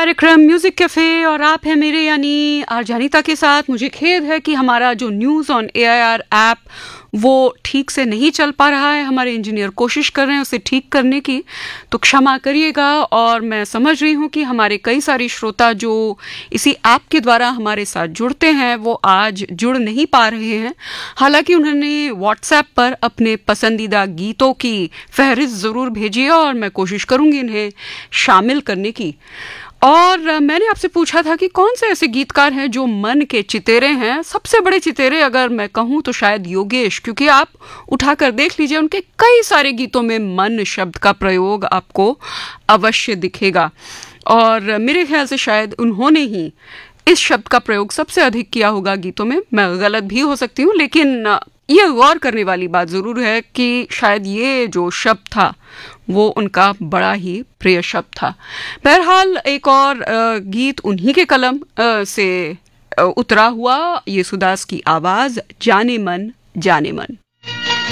कार्यक्रम music cafe और आप हैं मेरे यानी आरजानिता के साथ। मुझे खेद है कि हमारा जो न्यूज़ ऑन एआईआर ऐप वो ठीक से नहीं चल पा रहा है। हमारे इंजीनियर कोशिश कर रहे हैं उसे ठीक करने की, तो क्षमा करिएगा। और मैं समझ रही हूँ कि हमारे कई सारे श्रोता जो इसी ऐप के द्वारा हमारे साथ जुड़ते हैं वो आज जुड़ नहीं पा रहे हैं। हालांकि उन्होंने व्हाट्सएप पर अपने पसंदीदा गीतों की फहरिस्त ज़रूर भेजी है और मैं कोशिश करूँगी इन्हें शामिल करने की। और मैंने आपसे पूछा था कि कौन से ऐसे गीतकार हैं जो मन के चितेरे हैं। सबसे बड़े चितेरे अगर मैं कहूँ तो शायद योगेश, क्योंकि आप उठाकर देख लीजिए उनके कई सारे गीतों में मन शब्द का प्रयोग आपको अवश्य दिखेगा। और मेरे ख्याल से शायद उन्होंने ही इस शब्द का प्रयोग सबसे अधिक किया होगा गीतों में। मैं गलत भी हो सकती हूँ, लेकिन ये गौर करने वाली बात ज़रूर है कि शायद ये जो शब्द था वो उनका बड़ा ही प्रिय शब्द था। बहरहाल एक और गीत उन्हीं के कलम से उतरा हुआ, येसुदास की आवाज़, जाने मन जाने मन।